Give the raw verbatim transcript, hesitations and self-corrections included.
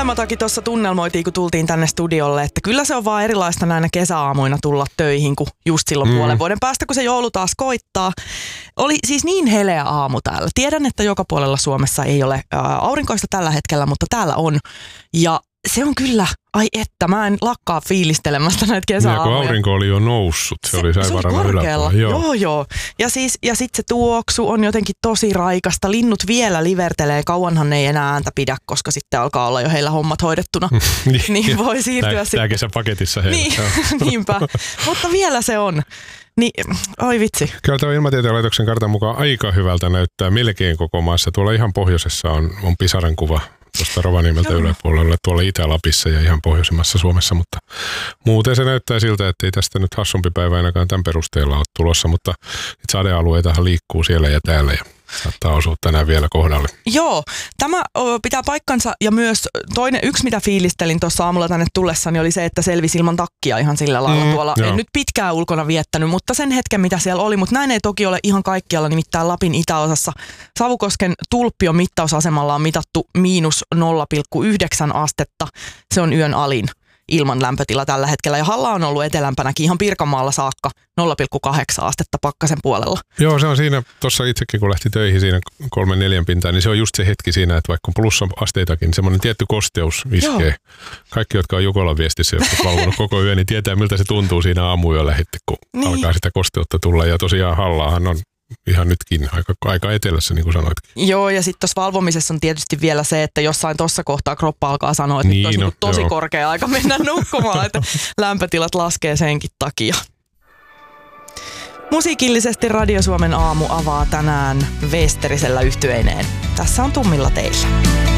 Tunnelmatakin tuossa tunnelmoitiin, kun tultiin tänne studiolle, että kyllä se on vaan erilaista näinä kesäaamuina tulla töihin kuin just silloin mm. puolen vuoden päästä, kun se joulu taas koittaa. Oli siis niin heleä aamu täällä. Tiedän, että joka puolella Suomessa ei ole ää, aurinkoista tällä hetkellä, mutta täällä on. Ja se on kyllä, ai että, mä en lakkaa fiilistelemästä näitä kesäaamuja. Ja kun aurinko oli jo noussut, se, se oli saivarana yläpuolella. Joo. joo, joo. Ja, siis, ja sitten se tuoksu on jotenkin tosi raikasta. Linnut vielä livertelee, kauanhan ne ei enää ääntä pidä, koska sitten alkaa olla jo heillä hommat hoidettuna. niin, niin voi siirtyä tää, sitten. Tää kesä paketissa heillä. Niin, niinpä. Mutta vielä se on. Niin, oi vitsi. Kyllä tämä Ilmatieteen laitoksen kartan mukaan aika hyvältä näyttää melkein koko maassa. Tuolla ihan pohjoisessa on, on pisaran kuva tuosta Rovaniemeltä yläpuolella, tuolla Itä-Lapissa ja ihan pohjoisemmassa Suomessa, mutta muuten se näyttää siltä, että ei tästä nyt hassumpi päivä ainakaan tämän perusteella ole tulossa, mutta sadealueitahan liikkuu siellä ja täällä ja saattaa osua tänään vielä kohdalle. Joo, tämä pitää paikkansa ja myös toinen yksi, mitä fiilistelin tuossa aamulla tänne tullessani, oli se, että selvisi ilman takkia ihan sillä lailla mm, tuolla. Joo. En nyt pitkään ulkona viettänyt, mutta sen hetken, mitä siellä oli, mutta näin ei toki ole ihan kaikkialla, nimittäin Lapin itäosassa. Savukosken Tulppion mittausasemalla on mitattu miinus nolla pilkku yhdeksän astetta. Se on yön alin ilman lämpötila tällä hetkellä. Ja Halla on ollut etelämpänäkin ihan Pirkanmaalla saakka nolla pilkku kahdeksan astetta pakkasen puolella. Joo, se on siinä, tuossa itsekin kun lähti töihin siinä kolmen neljän pintaan, niin se on just se hetki siinä, että vaikka plussa-asteitakin, niin semmoinen tietty kosteus iskee. Joo. Kaikki, jotka on Jukolan viestissä, jotka on valvonut koko yön, niin tietää, miltä se tuntuu siinä aamuyöllä heti, kun niin alkaa sitä kosteutta tulla. Ja tosiaan Hallaahan on ihan nytkin aika, aika etelässä, niin kuin sanoitkin. Joo, ja sitten tuossa valvomisessa on tietysti vielä se, että jossain tuossa kohtaa kroppa alkaa sanoa, että niin, nyt olisi no, tosi joo. korkea aika mennä nukkumaan, että lämpötilat laskee senkin takia. Musiikillisesti Radio Suomen aamu avaa tänään Vesterisellä yhtyeineen. Tässä on Tummilla teillä.